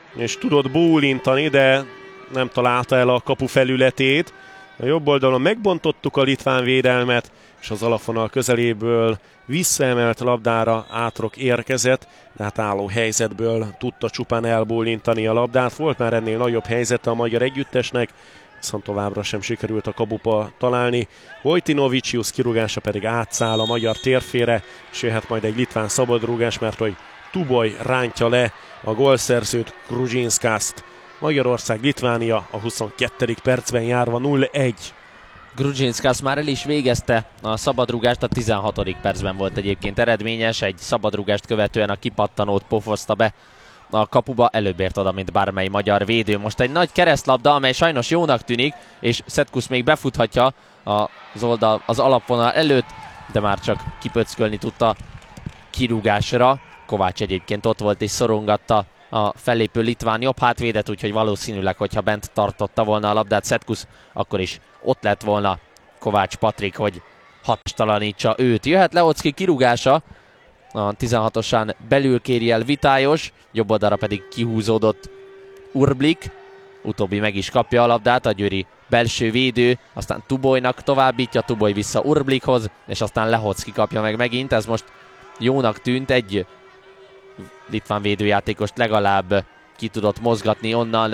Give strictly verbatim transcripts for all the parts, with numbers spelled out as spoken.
és tudott bólintani, de nem találta el a kapu felületét. A jobb oldalon megbontottuk a litván védelmet, és az alapvonal közeléből visszaemelt labdára Átrok érkezett, de hát álló helyzetből tudta csupán elbólintani a labdát. Volt már ennél nagyobb helyzete a magyar együttesnek, viszont továbbra sem sikerült a kapupa találni. Vojtinovicius kirúgása pedig átszáll a magyar térfére, és jöhet majd egy litván szabadrúgás, mert hogy Tuboj rántja le a gólszerzőt, Grudzinskast. Magyarország-Litvánia a huszonkettedik percben járva nulla egy. Grudzinskast már el is végezte a szabadrúgást, a tizenhatodik percben volt egyébként eredményes, egy szabadrúgást követően a kipattanót pofozta be a kapuba, előbb ért oda, mint bármely magyar védő. Most egy nagy keresztlabda, amely sajnos jónak tűnik, és Setkus még befuthatja az oldal, az alapvonal előtt, de már csak kipöckölni tudta kirúgásra. Kovács egyébként ott volt és szorongatta a fellépő litván jobb hátvédet, úgyhogy valószínűleg, hogyha bent tartotta volna a labdát Setkus, akkor is ott lett volna Kovács Patrik, hogy hatástalanítsa őt. Jöhet Lehocki kirúgása, a tizenhatosán belül kéri el Vitályos, jobb oldalra pedig kihúzódott Urblik, utóbbi meg is kapja a labdát, a győri belső védő, aztán Tubojnak továbbítja, Tuboj vissza Urblikhoz, és aztán Lehocki kapja meg megint, ez most jónak tűnt, egy litván védőjátékost legalább ki tudott mozgatni onnan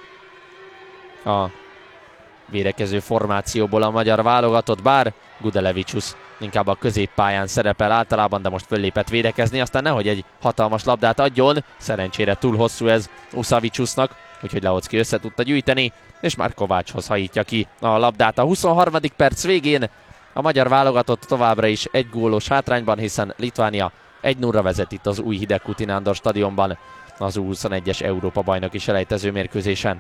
a védekező formációból a magyar válogatott, bár Gudelevicius inkább a középpályán szerepel általában, de most föllépett védekezni, aztán nehogy egy hatalmas labdát adjon, szerencsére túl hosszú ez Usaviciusnak, úgyhogy Lehocki össze tudta gyűjteni, és már Kovácshoz hajítja ki a labdát. A huszonharmadik perc végén a magyar válogatott továbbra is egy gólos hátrányban, hiszen Litvánia egy nullra vezet itt az új Hidegkuti Nándor stadionban az U huszonegyes Európa-bajnoki selejtező mérkőzésen.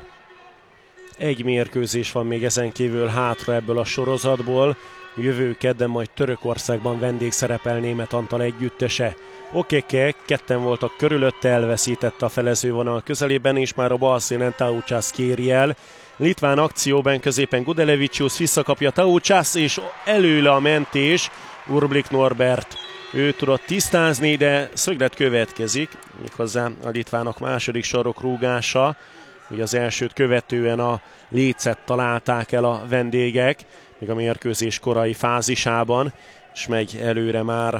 Egy mérkőzés van még ezen kívül hátra ebből a sorozatból. Jövő kedden majd Törökországban vendégszerepel Németh Antal együttese. Okeke, ketten voltak körülötte, elveszítette a felezővonal közelében, és már a bal színen Taucsász kéri el. Litván akcióban középen Gudelevicius visszakapja Taucsász, és előle a mentés. Urblik Norbert, ő tudott tisztázni, de szöglet következik, méghozzá a litvánok második sarok rúgása. Ugye az elsőt követően a lécet találták el a vendégek, még a mérkőzés korai fázisában, és megy előre már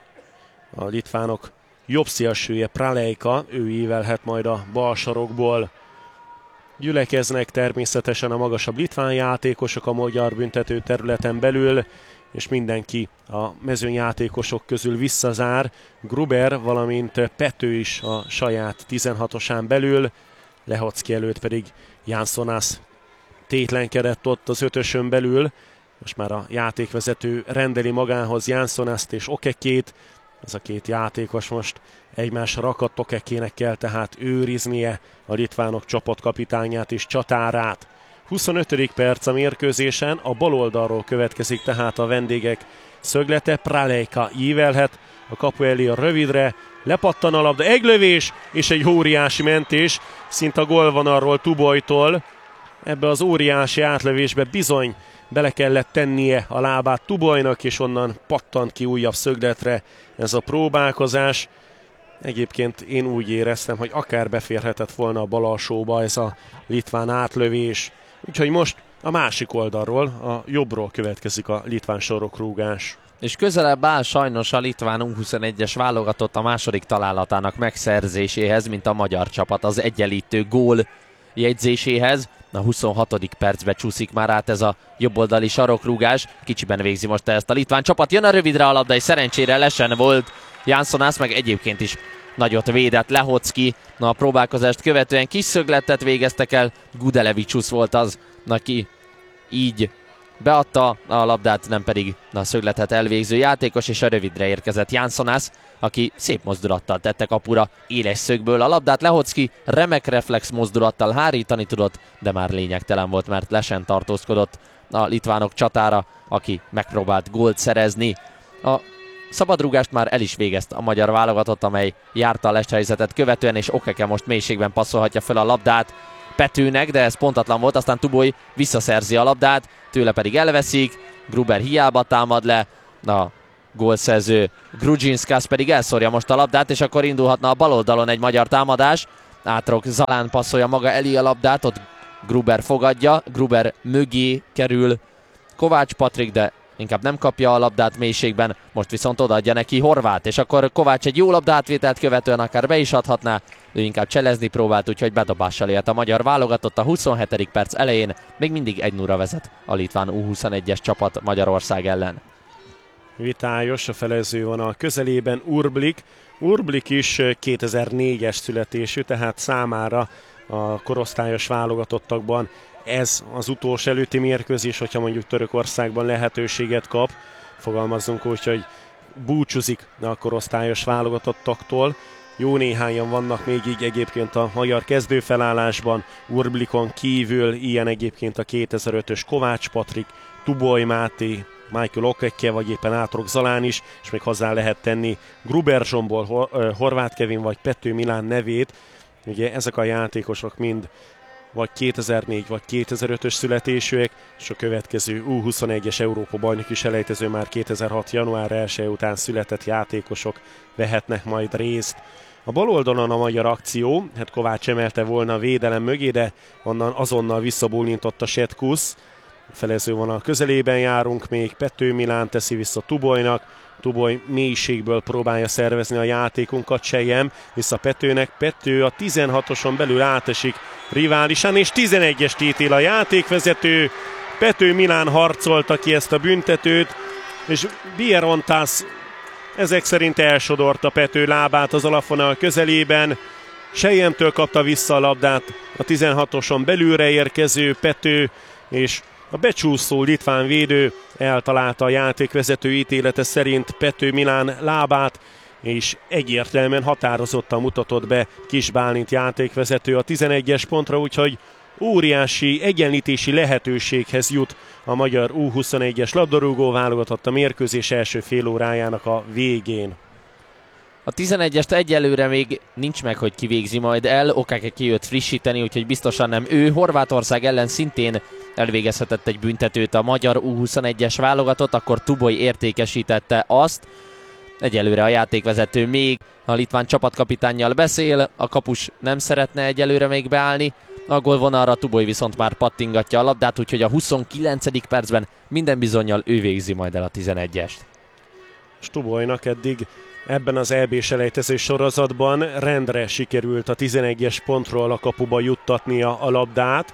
a litvánok jobb szélsője Pralejka, ő ívelhet majd a bal sarokból. Gyülekeznek természetesen a magasabb litván játékosok a magyar büntető területen belül, és mindenki a mezőnyjátékosok közül visszazár. Gruber, valamint Pető is a saját tizenhatosán belül, Lehocki előtt pedig Jánszonász tétlenkedett ott az ötösön belül. Most már a játékvezető rendeli magához Jánszonászt és Okekét. Ez a két játékos most egymásra rakadt, Okekének kell tehát őriznie a litvánok csapatkapitányát és csatárát. huszonötödik perc a mérkőzésen, a bal oldalról következik tehát a vendégek szöglete. Pralejka ívelhet a kapu elé a rövidre, lepattan a labda, egy lövés és egy óriási mentés, szinte a gólvonalról Tubojtól. Ebbe az óriási átlövésbe bizony bele kellett tennie a lábát Tubojnak, és onnan pattant ki újabb szögletre ez a próbálkozás. Egyébként én úgy éreztem, hogy akár beférhetett volna a bal alsóba ez a litván átlövés. Úgyhogy most a másik oldalról, a jobbról következik a litván sorokrúgás. És közelebb áll sajnos a litván U huszonegyes válogatott a második találatának megszerzéséhez, mint a magyar csapat az egyenlítő gól jegyzéséhez. A huszonhatodik percbe csúszik már át ez a jobboldali sarokrúgás. Kicsiben végzi most ezt a litván csapat. Jön a rövidre a labda, és szerencsére lesen volt Jánszonász, meg egyébként is nagyot védett Lehocki. Na, a próbálkozást követően kis szögletet végeztek el. Gudelevicius volt az, aki így beadta a labdát, nem pedig a szögletet elvégző játékos, és a rövidre érkezett Jánszonász, aki szép mozdulattal tette kapura éles szögből a labdát. Lehocki remek reflex mozdulattal hárítani tudott, de már lényegtelen volt, mert lesen tartózkodott a litvánok csatára, aki megpróbált gólt szerezni. A szabadrúgást már el is végezte a magyar válogatott, amely járta a leshelyzetet követően, és Okeke most mélységben passzolhatja fel a labdát Petőnek, de ez pontatlan volt, aztán Tuboj visszaszerzi a labdát, tőle pedig elveszik, Gruber hiába támad le, a gólszerző Grudzinskast pedig elszórja most a labdát, és akkor indulhatna a bal oldalon egy magyar támadás. Átrok Zalán passzolja maga elé a labdát, ott Gruber fogadja, Gruber mögé kerül Kovács Patrik, de inkább nem kapja a labdát mélységben, most viszont odaadja neki Horváth, és akkor Kovács egy jó labdátvételt követően akár be is adhatná, ő inkább cselezni próbált, úgyhogy bedobással élt a magyar válogatott a huszonhetedik perc elején, még mindig egy nulla vezet a litván U huszonegyes csapat Magyarország ellen. Vitályos, a felező van a közelében, Urblik. Urblik is kétezer-négyes születésű, tehát számára a korosztályos válogatottakban ez az utolsó előtti mérkőzés, hogyha mondjuk Törökországban lehetőséget kap. Fogalmazzunk úgy, hogy búcsúzik a korosztályos válogatottaktól. Jó néhányan vannak még így egyébként a magyar kezdőfelállásban, Urblikon kívül, ilyen egyébként a kétezer-ötös Kovács Patrik, Tuboly Máté, Michael Okekke, vagy éppen Átrok Zalán is, és még hozzá lehet tenni Gruber Zsombor, Horváth Kevin vagy Pető Milán nevét. Ugye ezek a játékosok mind vagy kétezer-négy vagy kétezer-ötös születésűek, és a következő U huszonegyes Európa-bajnoki selejtező már kétezer-hat. január elseje után született játékosok vehetnek majd részt. A bal oldalon a magyar akció, hát Kovács emelte volna a védelem mögé, de onnan azonnal visszabólintott a Setkusz. Felező van a közelében, járunk még, Pető Milán teszi vissza Tubolynak, Tuboly mélységből próbálja szervezni a játékunkat, Sejem vissza Petőnek, Pető a tizenhatoson belül átesik riválisán, és tizenegyest ítél a játékvezető. Pető Milán harcolta ki ezt a büntetőt, és Bierontász ezek szerint elsodorta Pető lábát az alapvonal közelében. Sejemtől kapta vissza a labdát a tizenhatoson belülre érkező Pető, és a becsúszó litván védő eltalálta a játékvezető ítélete szerint Pető Milán lábát, és egyértelműen határozottan mutatott be Kis Bálint játékvezető a tizenegyes pontra, úgyhogy óriási egyenlítési lehetőséghez jut a magyar U huszonegyes labdarúgó válogatott a mérkőzés első fél órájának a végén. A tizenegyest egyelőre még nincs meg, hogy kivégzi majd el, Okeke kijött frissíteni, úgyhogy biztosan nem ő. Horvátország ellen szintén elvégezhetett egy büntetőt a magyar U huszonegyes válogatott, akkor Tuboly értékesítette azt. Egyelőre a játékvezető még a litván csapatkapitánnyal beszél, a kapus nem szeretne egyelőre még beállni, a gólvonalra Tuboly viszont már pattingatja a labdát, úgyhogy a huszonkilencedik percben minden bizonnyal ő végzi majd el a tizenegyest. Tubolynak eddig ebben az é bé-selejtező sorozatban rendre sikerült a tizenegyes pontról a kapuba juttatnia a labdát.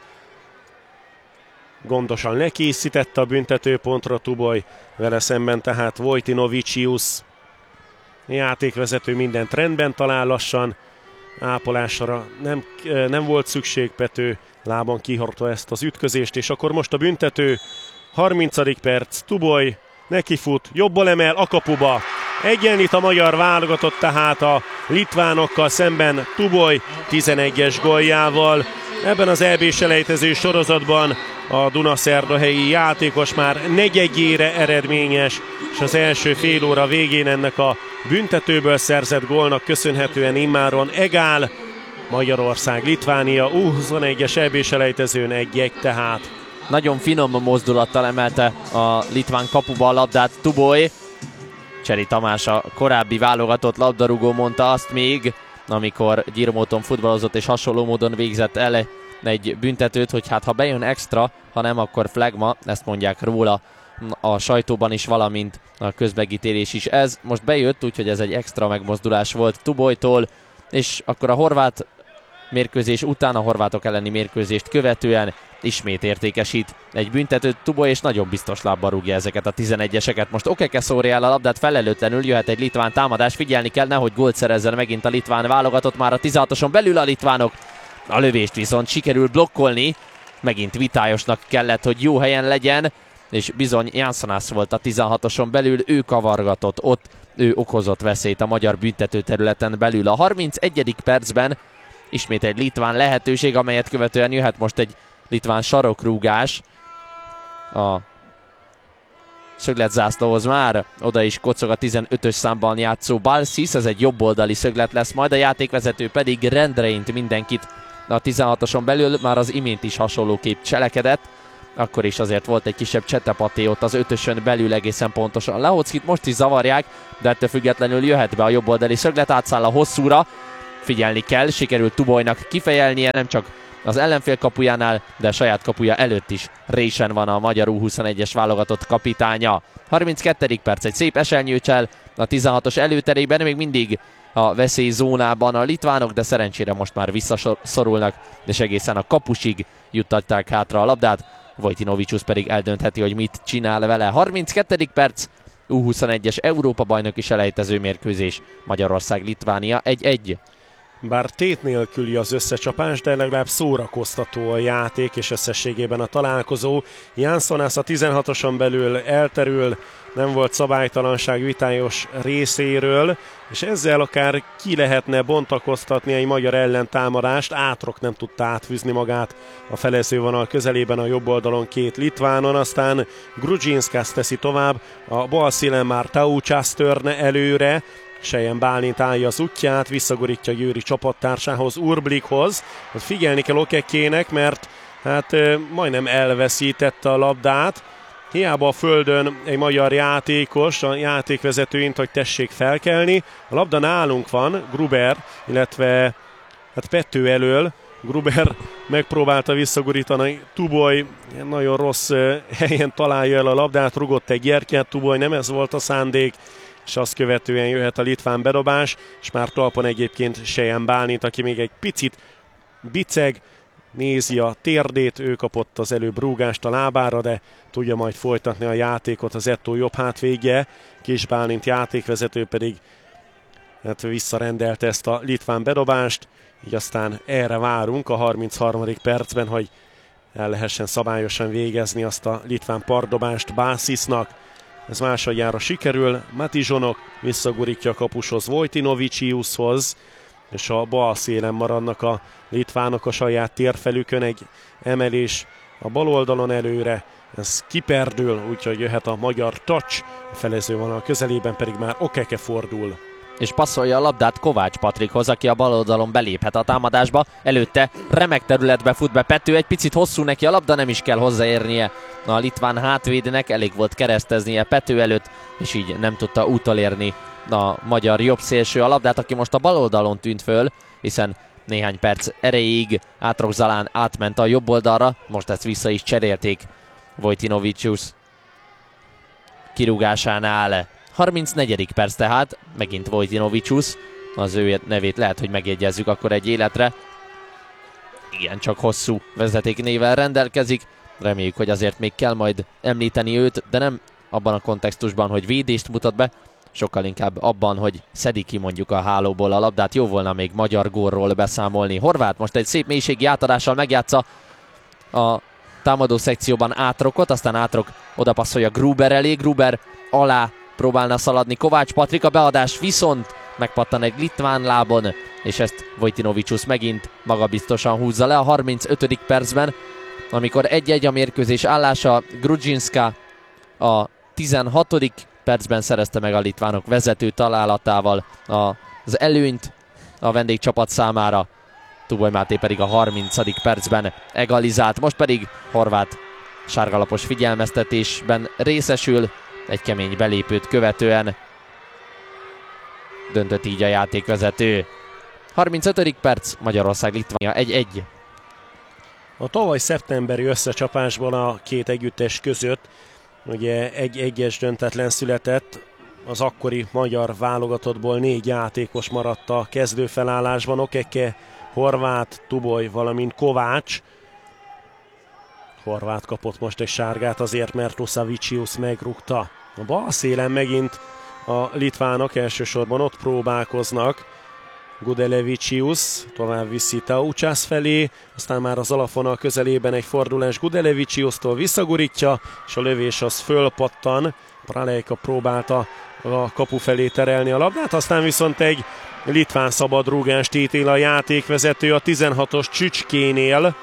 Gondosan lekészítette a büntetőpontra Tuboly, vele szemben tehát Vojtinovicius játékvezető mindent rendben talál lassan. Ápolásra nem, nem volt szükség, Pető lábon kihordta ezt az ütközést, és akkor most a büntető, harmincadik perc, Tuboly nekifut, jobbal emel a kapuba. Egyenlít a magyar válogatott tehát a litvánokkal szemben Tuboly tizenegyes góljával. Ebben az é bé-selejtező sorozatban a dunaszerdahelyi játékos már negyedjére eredményes, és az első fél óra végén ennek a büntetőből szerzett gólnak köszönhetően immáron egál. Magyarország-Litvánia U huszonegyes é bé-selejtezőn egy-egy tehát. Nagyon finom mozdulattal emelte a litván kapuba a labdát Tuboly. Cseri Tamás, a korábbi válogatott labdarúgó mondta azt még, amikor Gyirmóton futballozott és hasonló módon végzett el egy büntetőt, hogy hát ha bejön extra, ha nem, akkor flagma, ezt mondják róla a sajtóban is, valamint a közmegítélés is. Ez most bejött, úgyhogy ez egy extra megmozdulás volt Tubolytól, és akkor a horvát mérkőzés után, a horvátok elleni mérkőzést követően ismét értékesít egy büntetőt Tuboly, és nagyon biztos lábbal rúgja ezeket a tizenegyeseket. Most Okeke szórja el a labdát, felelőtlenül jöhet egy litván támadás, figyelni kell, nehogy gólt szerezzen megint a litván válogatott, már a tizenhatoson belül a litvánok. A lövést viszont sikerül blokkolni, megint Vitályosnak kellett, hogy jó helyen legyen, és bizony Jánszonász volt a tizenhatoson belül, ő kavargatott ott, ő okozott veszélyt a magyar büntetőterületen belül. A harmincegyedik percben ismét egy litván lehetőség, amelyet követően jöhet most egy litván sarokrúgás a szögletzászlóhoz már. Oda is kocog a tizenötös számban játszó Balsis, ez egy jobboldali szöglet lesz majd, a játékvezető pedig rendre int mindenkit a tizenhatoson belül, már az imént is hasonlóképp cselekedett, akkor is azért volt egy kisebb csetepaté ott az ötösön belül egészen pontosan. Lehockit most is zavarják, de ettől függetlenül jöhet be a jobboldali szöglet, átszáll a hosszúra, figyelni kell. Sikerült Tubolynak kifejelnie, nem csak az ellenfél kapujánál, de a saját kapuja előtt is résen van a magyar U huszonegyes válogatott kapitánya. harminckettedik perc, egy szép esernyőcsel a tizenhatos előterében, még mindig a veszélyzónában a litvánok, de szerencsére most már visszaszorulnak, és egészen a kapusig juttatták hátra a labdát. Vojtinovičius pedig eldöntheti, hogy mit csinál vele. harminckettedik perc, U huszonegyes Európa-bajnoki selejtező mérkőzés, Magyarország-Litvánia egy egy. Bár tét nélküli az összecsapás, de legalább szórakoztató a játék és összességében a találkozó. Janssonász a tizenhatoson belül elterül, nem volt szabálytalanság vitályos részéről, és ezzel akár ki lehetne bontakoztatni egy magyar ellentámadást. Átrok nem tudta átfűzni magát a felezővonal közelében a jobb oldalon két litvánon, aztán Grudzinszkas teszi tovább, a bal szílen már Taučas törne előre, Sejen Bálint állja az útját, visszagurítja Győri csapattársához, Urblikhoz. Figyelni kell Okekének, mert hát majdnem elveszítette a labdát. Hiába a földön egy magyar játékos, a játékvezetőint, hogy tessék felkelni. A labda nálunk van, Gruber, illetve hát Pető elől. Gruber megpróbálta visszagurítani, Tuboly nagyon rossz helyen találja el a labdát, rugott egy gyertyát, Tuboly nem ez volt a szándék, és azt követően jöhet a litván bedobás, és már talpon egyébként Sejen Bálint, aki még egy picit biceg, nézi a térdét, ő kapott az előbb rúgást a lábára, de tudja majd folytatni a játékot az Ettó jobb hátvégje. Kis Bálint játékvezető pedig hát visszarendelte ezt a litván bedobást, így aztán erre várunk a harmincharmadik percben, hogy el lehessen szabályosan végezni azt a litván pardobást Bászisnak. Ez másodjára sikerül, Matizsonok visszagurítja a kapushoz Vojtinovičiushoz, és a bal szélen maradnak a litvánok a saját térfelükön, egy emelés a bal oldalon előre, ez kiperdül, úgyhogy jöhet a magyar touch, a felezővonal közelében pedig már Okeke fordul. És passzolja a labdát Kovács Patrikhoz, aki a bal oldalon beléphet a támadásba. Előtte remek területbe fut be Pető, egy picit hosszú neki a labda, nem is kell hozzáérnie a litván hátvédnek, elég volt kereszteznie Pető előtt, és így nem tudta utolérni a magyar jobb szélső a labdát, aki most a bal oldalon tűnt föl, hiszen néhány perc erejéig Átrok Zalán átment a jobb oldalra, most ezt vissza is cserélték Vojtinovičius kirúgásánál. harmincnegyedik perc tehát, megint Vojtinovičius, az ő nevét lehet, hogy megjegyezzük akkor egy életre. Igen, csak hosszú vezetéknével rendelkezik, reméljük, hogy azért még kell majd említeni őt, de nem abban a kontextusban, hogy védést mutat be, sokkal inkább abban, hogy szedi ki mondjuk a hálóból a labdát. Jó volna még magyar gólról beszámolni. Horváth most egy szép mélységi átadással megjátsza a támadó szekcióban Átrokot, aztán Átrok odapasszolja Gruber elé, Gruber alá próbálna szaladni Kovács Patrik, a beadás viszont megpattan egy litván lábon, és ezt Vojtinovičius megint magabiztosan húzza le a harmincötödik percben, amikor egy-egy a mérkőzés állása. Grudzinska a tizenhatodik percben szerezte meg a litvánok vezető találatával az előnyt a vendégcsapat számára. Tuboly Máté pedig a harmincadik percben egalizált, most pedig Horváth sárgalapos figyelmeztetésben részesül, egy kemény belépőt követően döntött így a játékvezető. harmincötödik perc, Magyarország-Litvánia egy egy. A tavaly szeptemberi összecsapásban a két együttes között ugye egy egyes döntetlen született, az akkori magyar válogatottból négy játékos maradt a kezdőfelállásban, Okeke, Horváth, Tuboly, valamint Kovács. Horváth kapott most egy sárgát azért, mert Usavičius megrúgta. A bal szélen megint a litvánok elsősorban ott próbálkoznak. Gudelevičius tovább viszi Taučas felé, aztán már az alapvonal közelében egy fordulás Gudelevičiustól visszagurítja, és a lövés az fölpattan. Pralejka próbálta a kapu felé terelni a labdát, aztán viszont egy litván szabadrúgást ítél a játékvezető a tizenhatos Csücskénél.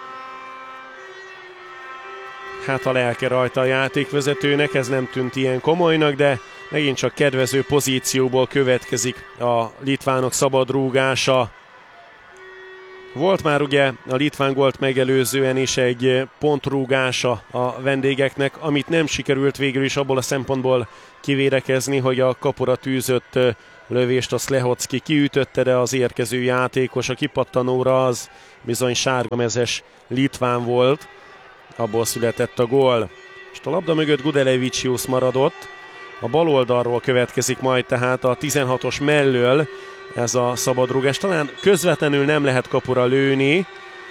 Hát a lelke rajta a játékvezetőnek, ez nem tűnt ilyen komolynak, de megint csak kedvező pozícióból következik a litvánok szabadrúgása. Volt már ugye a litván gólt megelőzően is egy pontrúgása a vendégeknek, amit nem sikerült végül is abból a szempontból kivédekezni, hogy a kapura tűzött lövést azt Lehocki kiütötte, de az érkező játékos a kipattanóra az bizony sárgamezes litván volt. Abból született a gól. És a labda mögött Gudelevicius maradott. A bal oldalról következik majd tehát a tizenhatos mellől ez a szabadrúgás. Talán közvetlenül nem lehet kapura lőni,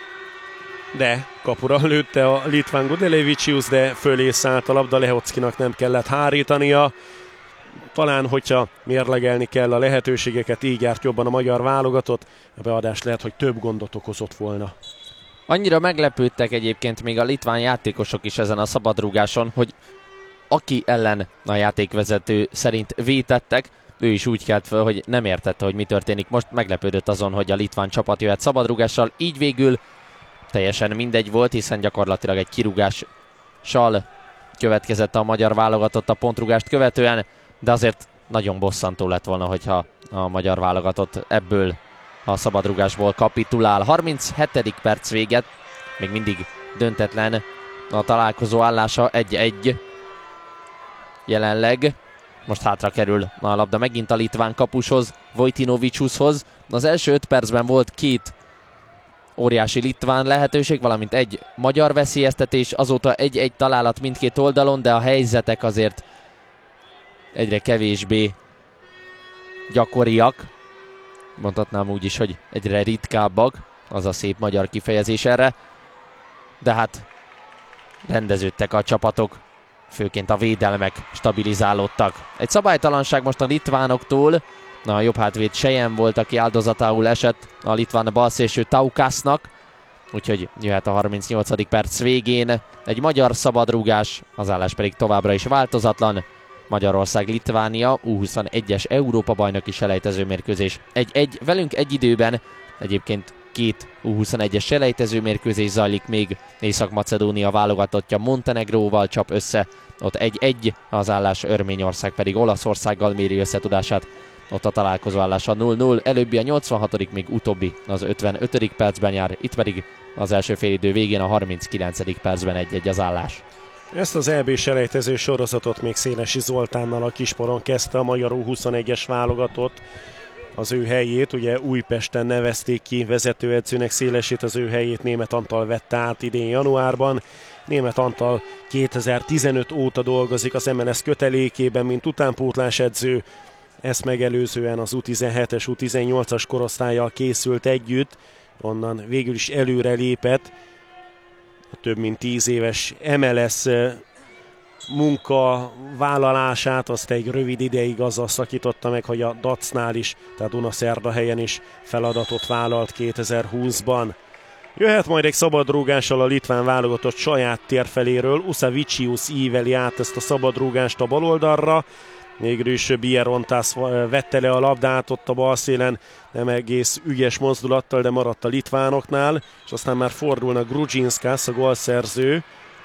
de kapura lőtte a litván Gudelevicius, de fölé szállt a labda, Lehockinak nem kellett hárítania. Talán, hogyha mérlegelni kell a lehetőségeket, így járt jobban a magyar válogatott. A beadás lehet, hogy több gondot okozott volna. Annyira meglepődtek egyébként még a litván játékosok is ezen a szabadrúgáson, hogy aki ellen a játékvezető szerint vétettek, ő is úgy kelt fel, hogy nem értette, hogy mi történik. Most meglepődött azon, hogy a litván csapat jöhet szabadrúgással, így végül teljesen mindegy volt, hiszen gyakorlatilag egy kirúgással következett a magyar válogatott a pontrúgást követően, de azért nagyon bosszantó lett volna, hogyha a magyar válogatott ebből a szabadrúgásból kapitulál. harminchetedik perc véget, még mindig döntetlen a találkozó állása, egy-egy jelenleg. Most hátra kerül a labda megint a litván kapushoz, Vojtinovicushoz. Az első öt percben volt két óriási litván lehetőség, valamint egy magyar veszélyeztetés, azóta egy-egy találat mindkét oldalon, de a helyzetek azért egyre kevésbé gyakoriak. Mondhatnám úgy is, hogy egyre ritkábbak, az a szép magyar kifejezés erre. De hát rendeződtek a csapatok, főként a védelmek stabilizálódtak. Egy szabálytalanság most a litvánoktól, a jobb hátvéd Sejen volt, aki áldozatául esett a litván balszélső Taukasnak, úgyhogy jöhet a harmincnyolcadik perc végén egy magyar szabadrúgás, az állás pedig továbbra is változatlan. Magyarország-Litvánia U huszonegyes Európa-bajnoki selejtező mérkőzés egy-egy, velünk egy időben egyébként két U huszonegyes selejtező mérkőzés zajlik még. Észak-Macedónia válogatottja Montenegróval csap össze, ott egy-egy, az állás, Örményország pedig Olaszországgal méri összetudását, ott a találkozó állása null null, előbbi a nyolcvanhatodik, még utóbbi az ötvenötödik percben jár, itt pedig az első félidő végén a harminckilencedik percben egy-egy az állás. Ezt az é bé selejtező sorozatot még Szélesi Zoltánnal a Kisporon kezdte a magyar U huszonegyes válogatott. Az ő helyét, ugye Újpesten nevezték ki vezetőedzőnek Szélesét, az ő helyét Németh Antal vette át idén januárban. Németh Antal kétezer-tizenöt óta dolgozik az em el es kötelékében, mint utánpótlás edző. Ezt megelőzően az U tizenhetes, U tizennyolcas korosztállyal készült együtt, onnan végül is előre lépett. A több mint tíz éves em el es munkavállalását azt egy rövid ideig azzal szakította meg, hogy a dé á cé-nál is, tehát Dunaszerdahelyen is feladatot vállalt kétezer-húszban. Jöhet majd egy szabadrúgással a litván válogatott saját térfeléről, Usavicius íveli át ezt a szabadrúgást a baloldalra, végül is Bierontas vette le a labdát ott a balszélen, nem egész ügyes mozdulattal, de maradt a litvánoknál, és aztán már fordulnak Grudzinskás, a gólszerző.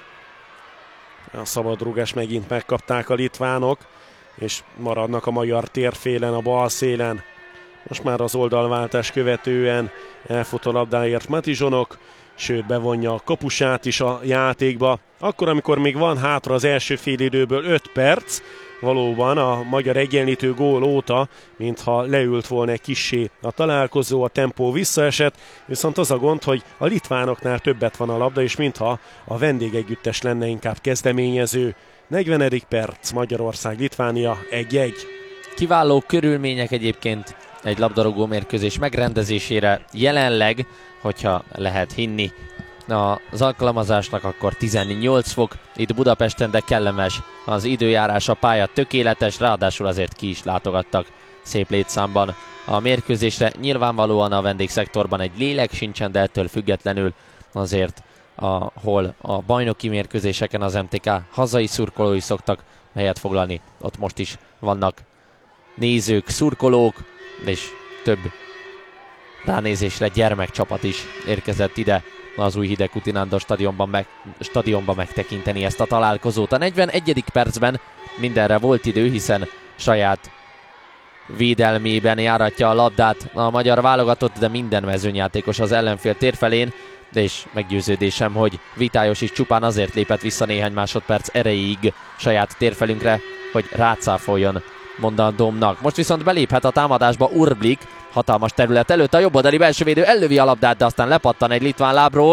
A szabadrúgás megint megkapták a litvánok, és maradnak a magyar térfélen, a balszélen. Most már az oldalváltás követően elfut a labdáért Matizsonok, sőt bevonja a kapusát is a játékba. Akkor, amikor még van hátra az első félidőből öt perc, valóban a magyar egyenlítő gól óta, mintha leült volna egy kissé a találkozó, a tempó visszaesett, viszont az a gond, hogy a litvánoknál többet van a labda, és mintha a vendégegyüttes lenne inkább kezdeményező. negyvenedik perc, Magyarország-Litvánia egy-egy. Kiváló körülmények egyébként egy labdarúgó mérkőzés megrendezésére jelenleg, hogyha lehet hinni az alkalmazásnak, akkor tizennyolc fok itt Budapesten, de kellemes az időjárás, a pálya tökéletes, ráadásul azért ki is látogattak szép létszámban a mérkőzésre. Nyilvánvalóan a vendégszektorban egy lélek sincsen, de ettől függetlenül azért, ahol a bajnoki mérkőzéseken az em té ká hazai szurkolói szoktak helyet foglalni, ott most is vannak nézők, szurkolók, és több ránézésre gyermekcsapat is érkezett ide az új Hidegkúti Nándor stadionban, meg, stadionban megtekinteni ezt a találkozót. A negyvenegyedik percben mindenre volt idő, hiszen saját védelmében járatja a labdát a magyar válogatott, de minden mezőnyjátékos az ellenfél térfelén, de és meggyőződésem, hogy Vitályos is csupán azért lépett vissza néhány másodperc erejéig saját térfelünkre, hogy rácáfoljon mondandómnak. Most viszont beléphet a támadásba Urblik, hatalmas terület előtt, a jobboldali belsővédő ellövi a labdát, de aztán lepattan egy litván lábról.